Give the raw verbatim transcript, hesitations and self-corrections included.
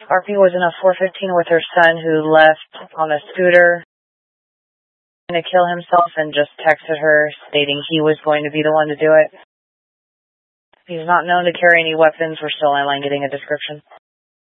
R P was in a four fifteen with her son who left on a scooter to kill himself and just texted her stating he was going to be the one to do it. He's not known to carry any weapons. We're still online getting a description.